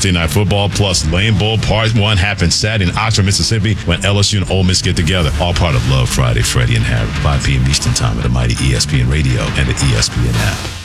Thursday Night Football plus Lane Bowl Part 1 happens Saturday in Oxford, Mississippi when LSU and Ole Miss get together. All part of Love Friday, Freddie and Harry, 5 p.m. Eastern Time at the mighty ESPN Radio and the ESPN app.